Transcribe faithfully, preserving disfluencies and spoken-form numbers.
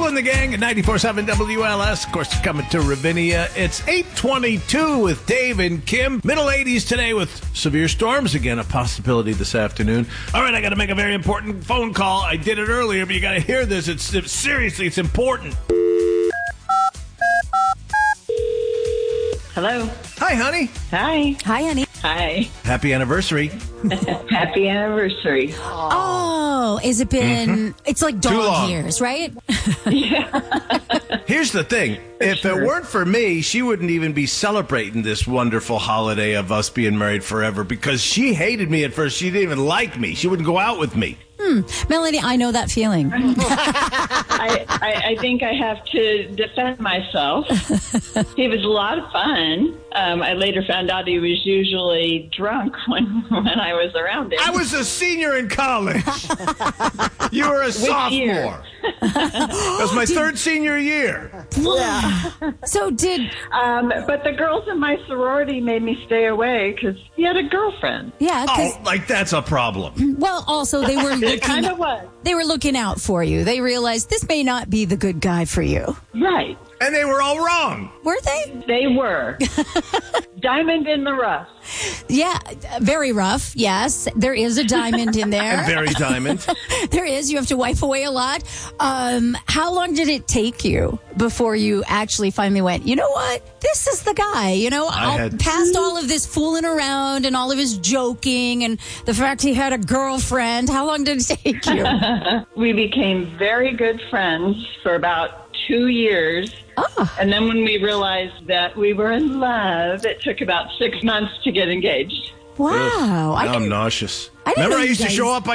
and the gang at ninety-four point seven W L S. Of course, coming to Ravinia. It's eight twenty-two with Dave and Kim. Middle eighties today with severe storms. Again, a possibility this afternoon. All right, I got to make a very important phone call. I did it earlier, but you got to hear this. It's, it's seriously, it's important. Hello. Hi, honey. Hi. Hi, honey. Hi. Happy anniversary. Happy anniversary. Oh, has it been, mm-hmm. It's like Too long. dog years, right? Yeah. Here's the thing. If sure. it weren't for me, she wouldn't even be celebrating this wonderful holiday of us being married forever because she hated me at first. She didn't even like me. She wouldn't go out with me. Hmm. Melanie, I know that feeling. I, I, I think I have to defend myself. He was a lot of fun. Um, I later found out he was usually drunk when, when I was around him. I was a senior in college. You were a sophomore. That was my Did, third senior year. Yeah. So did... Um, but the girls in my sorority made me stay away because he had a girlfriend. Yeah. Oh, like that's a problem. Well, also they were It kind looking, of was. they were looking out for you. They realized this may not be the good guy for you. Right. And they were all wrong. Were they? They were. Diamond in the rough. Yeah, very rough. Yes, there is a diamond in there. And very diamond. There is. You have to wipe away a lot. Um, how long did it take you before you actually finally went, you know what? This is the guy. You know, I I'll, had- past all of this fooling around and all of his joking and the fact he had a girlfriend. How long did it take you? We became very good friends for about two years. Oh. And then when we realized that we were in love, it took about six months to get engaged. Wow. Ugh, I now I'm didn't, nauseous. I didn't Remember know I you used to guys- show up by